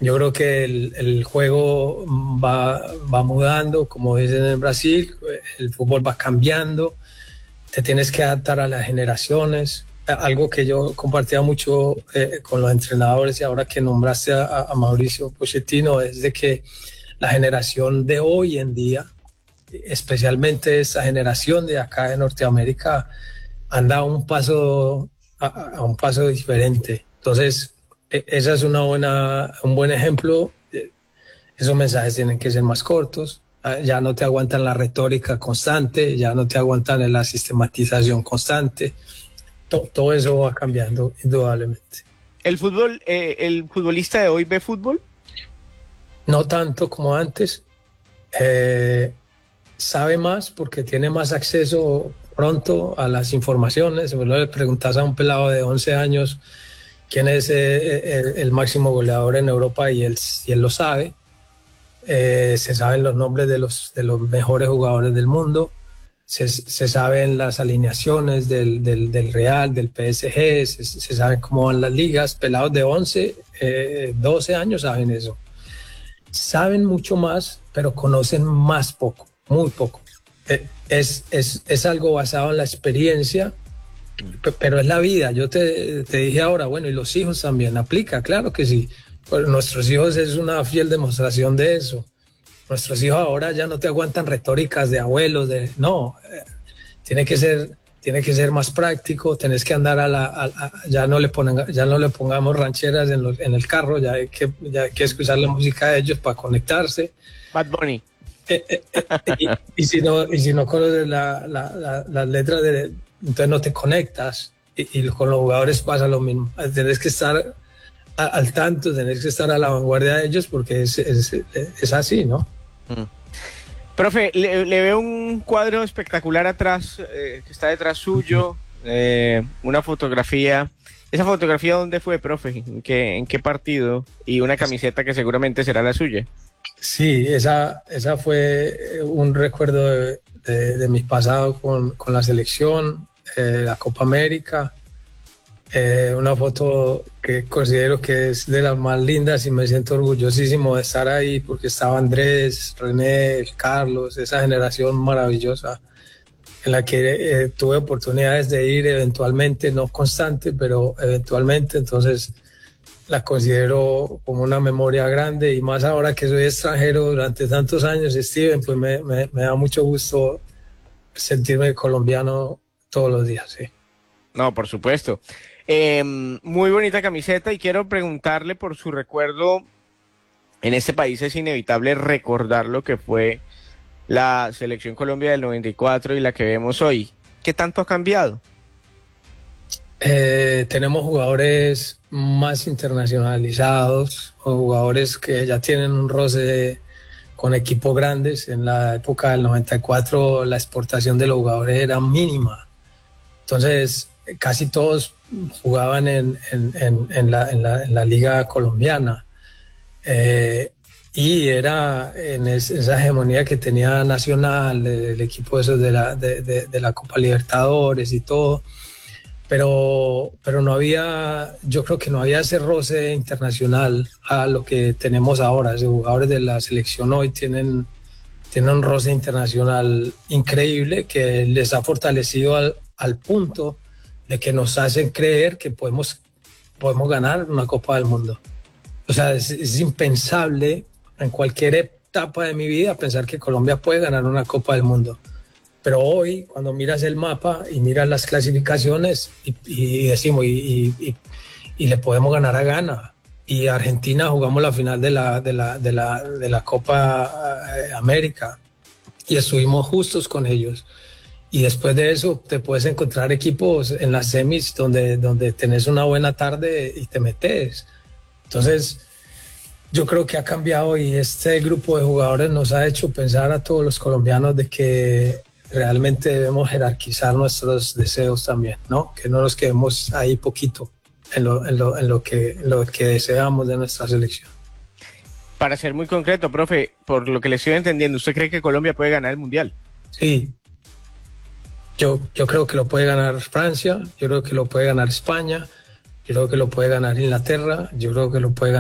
Yo creo que el juego va mudando, como dicen en Brasil, el fútbol va cambiando, te tienes que adaptar a las generaciones. Algo que yo compartía mucho con los entrenadores, y ahora que nombraste a Mauricio Pochettino, es de que la generación de hoy en día, especialmente esta generación de acá de Norteamérica, han dado a un paso diferente. Entonces, esa es un buen ejemplo. Esos mensajes tienen que ser más cortos. Ya no te aguantan la retórica constante, ya no te aguantan la sistematización constante. Todo eso va cambiando, indudablemente. ¿El futbolista de hoy ve fútbol? No tanto como antes. Sabe más porque tiene más acceso pronto a las informaciones. Si le preguntas a un pelado de 11 años quién es el máximo goleador en Europa y él lo sabe. Se saben los nombres de los mejores jugadores del mundo. Se saben las alineaciones del Real, del PSG, se saben cómo van las ligas. Pelados de 11, 12 años saben eso. Saben mucho más, pero conocen más poco, muy poco. Es algo basado en la experiencia, pero es la vida. Yo te dije ahora, bueno, y los hijos también, aplica, claro que sí. Pues nuestros hijos es una fiel demostración de eso. Nuestros hijos ahora ya no te aguantan retóricas de abuelos, tiene que ser más práctico, tenés que andar ya no le pongamos rancheras en el carro, ya hay que escuchar la música de ellos para conectarse. Bad Bunny. Y si no conoces las letras, entonces no te conectas, y con los jugadores pasa lo mismo. Tenés que estar al tanto, tenés que estar a la vanguardia de ellos, porque es así, ¿no? Profe, le veo un cuadro espectacular atrás, que está detrás suyo, una fotografía. ¿Esa fotografía dónde fue, profe? ¿En qué partido? Y una camiseta que seguramente será la suya. Sí, esa fue un recuerdo de mi pasado con la selección, la Copa América. Una foto que considero que es de las más lindas, y me siento orgullosísimo de estar ahí, porque estaba Andrés, René, Carlos, esa generación maravillosa en la que tuve oportunidades de ir eventualmente, no constante, pero eventualmente. Entonces la considero como una memoria grande, y más ahora que soy extranjero durante tantos años, Steven, pues me da mucho gusto sentirme colombiano todos los días, sí. No, por supuesto. Muy bonita camiseta, y quiero preguntarle por su recuerdo. En este país es inevitable recordar lo que fue la Selección Colombia del 94 y la que vemos hoy. ¿Qué tanto ha cambiado? Tenemos jugadores más internacionalizados, o jugadores que ya tienen un roce con equipos grandes. En la época del 94 la exportación de los jugadores era mínima. Entonces casi todos jugaban en la liga colombiana, y era en esa hegemonía que tenía Nacional, el equipo esos de la Copa Libertadores y todo, pero no había, yo creo que no había ese roce internacional a lo que tenemos ahora. Los jugadores de la selección hoy tienen un roce internacional increíble, que les ha fortalecido al punto de que nos hacen creer que podemos ganar una Copa del Mundo. O sea, es impensable en cualquier etapa de mi vida pensar que Colombia puede ganar una Copa del Mundo. Pero hoy, cuando miras el mapa y miras las clasificaciones, y decimos, y le podemos ganar a Ghana. Y a Argentina jugamos la final de la Copa América, y estuvimos justos con ellos. Y después de eso te puedes encontrar equipos en las semis donde tenés una buena tarde y te metes. Entonces, yo creo que ha cambiado, y este grupo de jugadores nos ha hecho pensar a todos los colombianos de que realmente debemos jerarquizar nuestros deseos también, ¿no? Que no nos quedemos ahí poquito en lo que deseamos de nuestra selección. Para ser muy concreto, profe, por lo que le estoy entendiendo, ¿usted cree que Colombia puede ganar el Mundial? Sí. Yo creo que lo puede ganar Francia, yo creo que lo puede ganar España, yo creo que lo puede ganar Inglaterra, yo creo que lo puede ganar